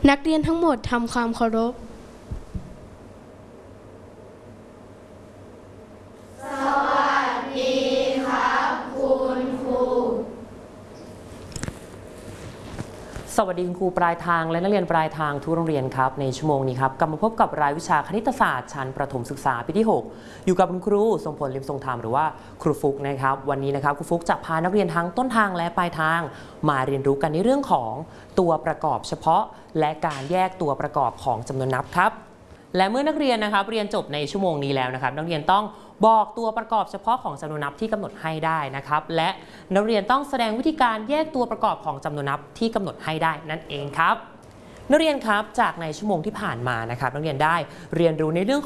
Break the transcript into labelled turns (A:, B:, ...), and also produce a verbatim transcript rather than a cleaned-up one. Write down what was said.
A: นักเรียนทั้งหมดทำความเคารพ
B: สวัสดีครับคุณครู
C: สวัสดีคุณครูปลายทางและนักเรียนปลายทางทุกโรงเรียนครับในชั่วโมงนี้ครับกลับมาพบกับรายวิชาคณิตศาสตร์ชั้นประถมศึกษาปีที่หกอยู่กับคุณครูทรงพล ลิมทรงธรรมหรือว่าครูฟุกนะครับวันนี้นะครับครูฟุกจะพานักเรียนทั้งต้นทางและปลายทางมาเรียนรู้กันในเรื่องของตัวประกอบเฉพาะและการแยกตัวประกอบของจำนวนนับครับและเมื่อนักเรียนนะครับเรียนจบในชั่วโมงนี้แล้วนะครับนักเรียนต้องบอกตัวประกอบเฉพาะของจำนวนนับที่กำหนดให้ได้นะครับและนักเรียนต้องแสดงวิธีการแยกตัวประกอบของจำนวนนับที่กำหนดให้ได้นั่นเองครับนักเรียนครับจากในชั่วโมงที่ผ่านมานะครับนักเรียนได้เรียนรู้ในเรื่อง